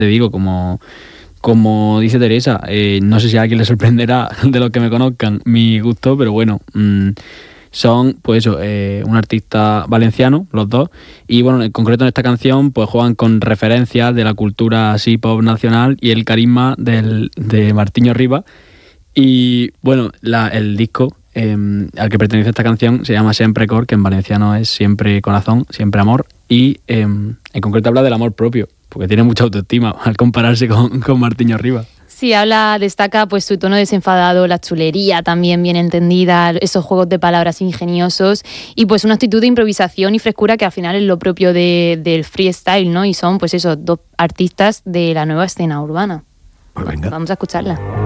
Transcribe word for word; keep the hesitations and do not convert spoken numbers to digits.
Te digo, como, como dice Teresa, eh, no sé si a alguien le sorprenderá de los que me conozcan mi gusto, pero bueno, mmm, son, pues eso, eh, un artista valenciano, los dos, y bueno, en concreto en esta canción, pues juegan con referencias de la cultura así pop nacional y el carisma del, de Martiño Rivas. Y bueno, la, el disco eh, al que pertenece esta canción se llama Sempre Cor, que en valenciano es siempre corazón, siempre amor, y eh, en concreto habla del amor propio, porque tiene mucha autoestima al compararse con, con Martiño Rivas. Sí, habla, destaca pues su tono desenfadado, la chulería también bien entendida, esos juegos de palabras ingeniosos y pues una actitud de improvisación y frescura que al final es lo propio de, del freestyle, ¿no? Y son pues esos dos artistas de la nueva escena urbana. Pues venga. Vamos a escucharla.